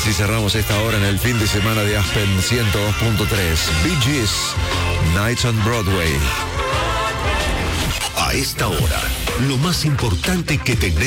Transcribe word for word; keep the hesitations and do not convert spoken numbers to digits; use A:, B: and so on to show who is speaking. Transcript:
A: así cerramos esta hora en el fin de semana de Aspen ciento dos punto tres. Bee Gees, Nights on Broadway.
B: A esta hora, lo más importante que tenemos